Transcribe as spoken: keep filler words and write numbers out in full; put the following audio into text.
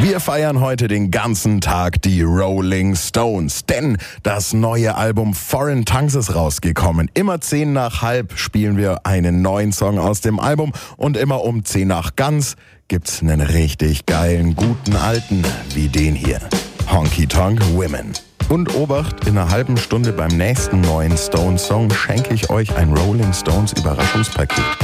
Wir feiern heute den ganzen Tag die Rolling Stones, denn das neue Album Foreign Tongues ist rausgekommen. Immer zehn nach halb spielen wir einen neuen Song aus dem Album und immer um zehn nach ganz gibt's einen richtig geilen, guten alten wie den hier. Honky Tonk Women. Und Obacht, in einer halben Stunde beim nächsten neuen Stones-Song schenke ich euch ein Rolling Stones Überraschungspaket.